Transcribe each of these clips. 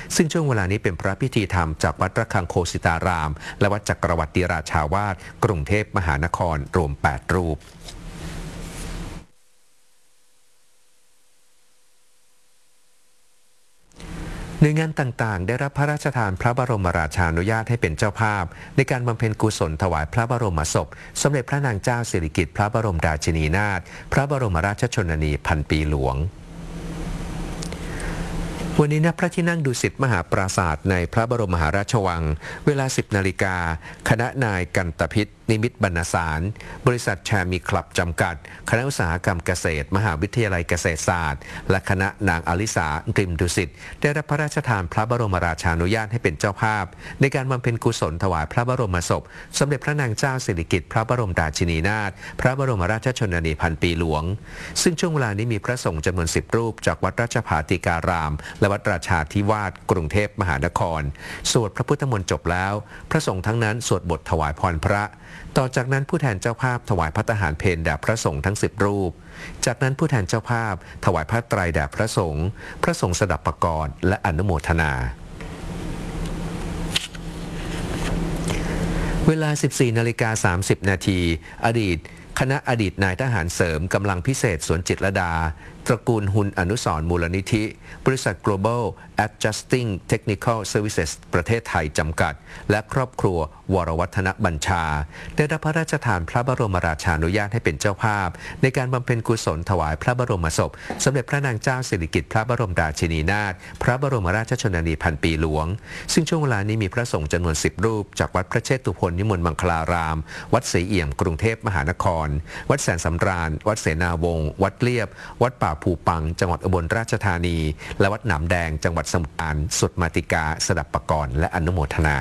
ซึ่งช่วงเวลานี้เป็นพระพิธีธรรมจากวัดระฆังโคสิตารามและวัดจักรวรรดิราชาวาสกรุงเทพมหานครรวม8รูปหน่วยงานต่างๆได้รับพระราชทานพระบรมราชานุญาตให้เป็นเจ้าภาพในการบำเพ็ญกุศลถวายพระบรมศพสมเด็จพระนางเจ้าสิริกิติ์พระบรมราชินีนาถพระบรมราชชนนีพันปีหลวงวันนี้ณพระที่นั่งดุสิตมหาปราสาทในพระบรมมหาราชวังเวลา 10 นาฬิกาคณะนายกันตพิษนิมิตบรรณสารบริษัทแชร์มีคลับจำกัดคณะอุตสาหกรรมเกษตรมหาวิทยาลัยเกษตรศาสตร์และคณะนางอลิสาริมดุสิตได้รับพระราชทานพระบรมราชานุญาตให้เป็นเจ้าภาพในการบำเพ็ญกุศลถวายพระบรมศพสมเด็จพระนางเจ้าสิริกิติ์พระบรมราชินีนาถพระบรมราชชนนีพันปีหลวงซึ่งช่วงเวลานี้มีพระสงฆ์จำนวน10 รูปจากวัดราชภาติการามและวัดราชาธิวาสกรุงเทพมหานครสวดพระพุทธมนต์จบแล้วพระสงฆ์ทั้งนั้นสวดบทถวายพรพระต่อจากนั้นผู้แทนเจ้าภาพถวายพระทหารเพลแด่พระสงฆ์ทั้ง10 รูปจากนั้นผู้แทนเจ้าภาพถวายพระไตรแด่พระสงฆ์พระสงฆ์สดับปกรณ์และอนุโมทนาเวลา 14:30 นาทีคณะอดีตนายทหารเสริมกำลังพิเศษสวนจิตรลดาตระกูลหุนอนุสรณ์มูลนิธิบริษัท Global Adjusting Technical Services ประเทศไทยจำกัดและครอบครัววรวัฒนบัญชาได้รับพระราชทานพระบรมราชานุญาตให้เป็นเจ้าภาพในการบำเพ็ญกุศลถวายพระบรมศพสมเด็จพระนางเจ้าสิริกิติ์พระบรมราชินีนาถพระบรมราชชนนีพันปีหลวงซึ่งช่วงเวลานี้มีพระสงฆ์จำนวน10 รูปจากวัดพระเชตุพนนิมนต์มังคลารามวัดศรีเอี่ยมกรุงเทพมหานครวัดแสนสำราญวัดเสนาวงศ์วัดเลียบวัดป่าภูปังจังหวัดอุบลราชธานีและวัดหนามแดงจังหวัดสมุทรปราการสวดมาติกาสดับปกรณ์และอนุโมทนา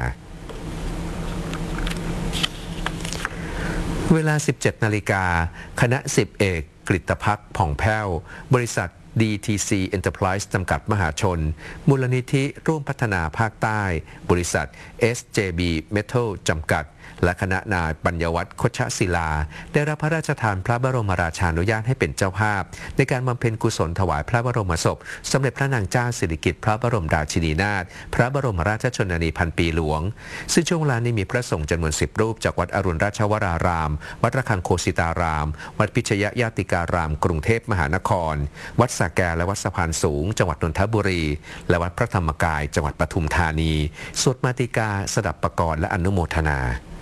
เวลา 17 นาฬิกาคณะ10 เอกกฤตภักดิ์ผ่องแผ้วบริษัท DTC Enterprise จำกัดมหาชนมูลนิธิร่วมพัฒนาภาคใต้บริษัท SJB Metal จำกัดและคณะนายปัญญวัฒน์โคชศิลาได้รับพระราชทานพระบรมราชานุญาตให้เป็นเจ้าภาพในการบำเพ็ญกุศลถวายพระบรมศพสมเด็จพระนางเจ้าสิริกิติ์พระบรมราชินีนาถพระบรมราชชนนีพันปีหลวงซึ่งช่วงเวลานี้มีพระสงฆ์จำนวน10 รูปจากวัดอรุณราชวรารามวัดระฆังโคสิตารามวัดพิชยญาติการามกรุงเทพมหานครวัดสระแกและวัดสะพานสูงจังหวัดนนทบุรีและวัดพระธรรมกายจังหวัดปทุมธานีสวดมาติกาสดับปกรณ์และอนุโมทนา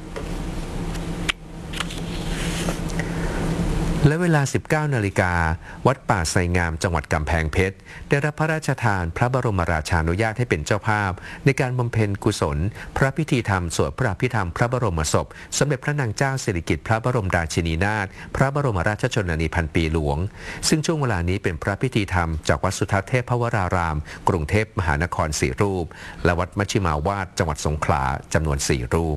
และเวลา 19 นาฬิกาวัดป่าไสงามจังหวัดกำแพงเพชรได้รับพระราชทานพระบรมราชานุญาตให้เป็นเจ้าภาพในการบำเพ็ญกุศลพระพิธีธรรมสวดพระอภิธรรมพระบรมศพสมเด็จพระนางเจ้าสิริกิติ์พระบรมราชินีนาถพระบรมราชชนนีพันปีหลวงซึ่งช่วงเวลานี้เป็นพระพิธีธรรมจากวัดสุทัศน์เทพวรารามกรุงเทพมหานคร4 รูปและวัดมัชชิมาวาสจังหวัดสงขลาจำนวน4 รูป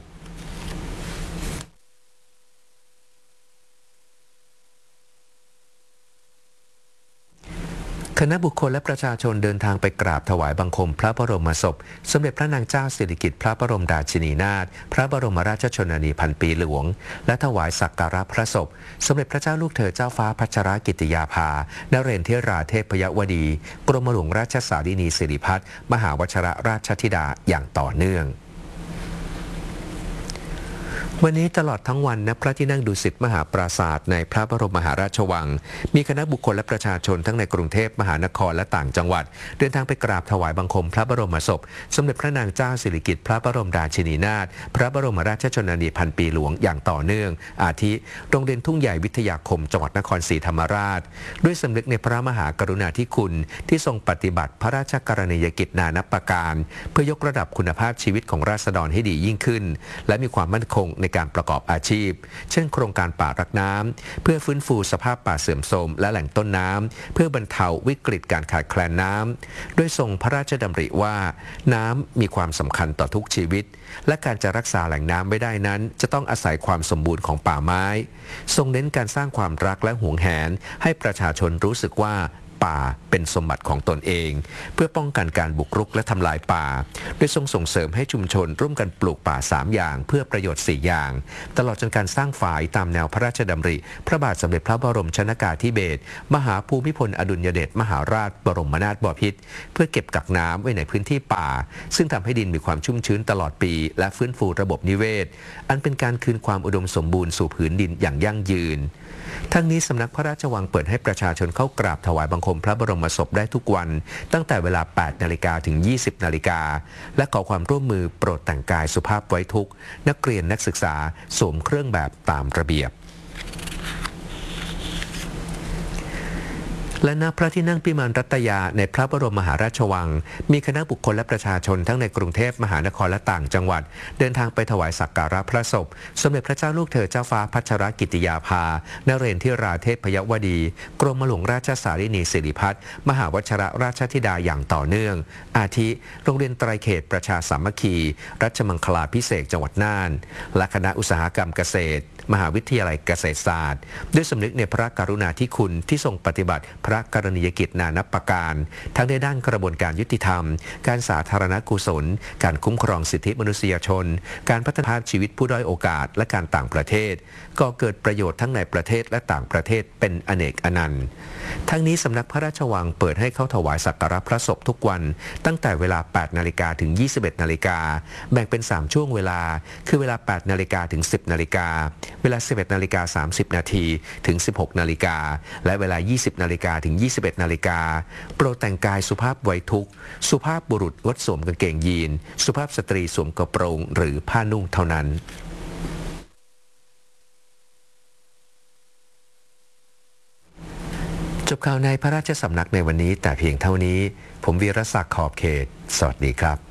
คณะบุคคลและประชาชนเดินทางไปกราบถวายบังคมพระบรมศพสมเด็จพระนางเจ้าสิริกิติ์พระบรมราชินีนาถพระบรมราชชนนีพันปีหลวงและถวายสักการะพระศพสมเด็จพระเจ้าลูกเธอเจ้าฟ้าพัชรกิติยาภานเรศธิราเทพยวดีกรมหลวงราชสารินีสิริพัฒน์มหาวชิรราชธิดาอย่างต่อเนื่องวันนี้ตลอดทั้งวันณพระที่นั่งดุสิตมหาปราสาทในพระบรมมหาราชวังมีคณะบุคคลและประชาชนทั้งในกรุงเทพมหานครและต่างจังหวัดเดินทางไปกราบถวายบังคมพระบรมศพสมเด็จพระนางเจ้าสิริกิติ์พระบรมราชินีนาถพระบรมราชชนนีพันปีหลวงอย่างต่อเนื่องอาทิโรงเรียนทุ่งใหญ่วิทยาคมจังหวัดนครศรีธรรมราชด้วยสำนึกในพระมหากรุณาธิคุณที่ทรงปฏิบัติพระราชกรณียกิจนานับประการเพื่อยกระดับคุณภาพชีวิตของราษฎรให้ดียิ่งขึ้นและมีความมั่นคงในการประกอบอาชีพเช่นโครงการป่ารักน้ำเพื่อฟื้นฟูสภาพป่าเสื่อมโทรมและแหล่งต้นน้ำเพื่อบรรเทาวิกฤตการขาดแคลนน้ำโดยทรงพระราชดำริว่าน้ำมีความสำคัญต่อทุกชีวิตและการจะรักษาแหล่งน้ำไว้ได้นั้นจะต้องอาศัยความสมบูรณ์ของป่าไม้ทรงเน้นการสร้างความรักและหวงแหนให้ประชาชนรู้สึกว่าป่าเป็นสมบัติของตนเองเพื่อป้องกันการบุกรุกและทำลายป่าโดยทรงส่งเสริมให้ชุมชนร่วมกันปลูกป่า3อย่างเพื่อประโยชน์4อย่างตลอดจนการสร้างฝายตามแนวพระราชดำริพระบาทสมเด็จพระบรมชนกาธิเบศรมหาภูมิพลอดุลยเดชมหาราชบรมนาถบพิตรเพื่อเก็บกักน้ำไว้ในพื้นที่ป่าซึ่งทำให้ดินมีความชุ่มชื้นตลอดปีและฟื้นฟูระบบนิเวศอันเป็นการคืนความอุดมสมบูรณ์สู่ผืนดินอย่างยั่งยืนทั้งนี้สำนักพระราชวังเปิดให้ประชาชนเข้ากราบถวายบังคมพระบรมศพได้ทุกวันตั้งแต่เวลา 8 นาฬิกาถึง 20 นาฬิกาและขอความร่วมมือโปรดแต่งกายสุภาพไว้ทุกข์นักเรียนนักศึกษาสวมเครื่องแบบตามระเบียบและณพระที่นั่งพิมานรัตยาในพระบรมมหาราชวังมีคณะบุคคลและประชาชนทั้งในกรุงเทพมหานครและต่างจังหวัดเดินทางไปถวายสักการะพระศพสมเด็จพระเจ้าลูกเธอเจ้าฟ้าพัชรกิติยาภานเรนทิราเทพยวดีกรมหลวงราชสารินีสิริพัฒน์มหาวชิรราชธิดาอย่างต่อเนื่องอาทิโรงเรียนไตรเขตประชาสามัคคีรัชมังคลาภิเษกจังหวัดน่านและคณะอุตสาหกรรมเกษตรมหาวิทยาลัยเกษตรศาสตร์ด้วยสำนึกในพระกรุณาธิคุณที่ทรงปฏิบัติพระกรณียกิจนานับประการทั้งในด้านกระบวนการยุติธรรมการสาธารณกุศลการคุ้มครองสิทธิมนุษยชนการพัฒนาชีวิตผู้ด้อยโอกาสและการต่างประเทศก็เกิดประโยชน์ทั้งในประเทศและต่างประเทศเป็นอเนกอนันต์ทั้งนี้สำนักพระราชวังเปิดให้เข้าถวายสักการะพระศพทุกวันตั้งแต่เวลา 8 นาฬิกาถึง 21 นาฬิกาแบ่งเป็น 3 ช่วงเวลาคือเวลา 8 นาฬิกาถึง 10 นาฬิกาเวลา 11 นาฬิกา 30 นาทีถึง 16 นาฬิกาและเวลา 20 นาฬิกาถึง 21 นาฬิกาโปรดแต่งกายสุภาพไว้ทุกข์สุภาพบุรุษงดสวมกางเกงยีนสุภาพสตรีสวมกระโปรงหรือผ้านุ่งเท่านั้นจบข่าวในพระราชสำนักในวันนี้แต่เพียงเท่านี้ผมวีรศักดิ์ขอบเขตสวัสดีครับ